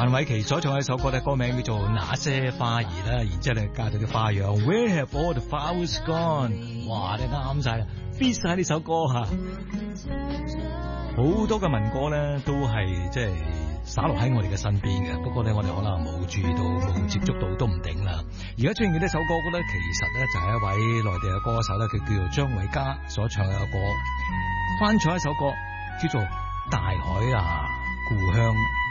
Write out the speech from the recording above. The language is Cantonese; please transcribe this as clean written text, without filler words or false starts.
范瑋琪所唱嘅一首歌咧，歌名叫做《那些花兒》啦，然之後咧加咗啲花樣 Where have all the flowers gone？ 哇，你啱晒啦 ，fit 晒呢首歌吓，好多嘅民歌咧都係即係灑落喺我哋嘅身邊嘅，不過咧我哋可能冇注意到、冇接觸到都唔定啦。而家出現嘅呢首歌咧，其實咧就係一位內地嘅歌手咧，佢叫做張偉嘉所唱嘅歌，翻唱一首歌叫做《大海啊故鄉》。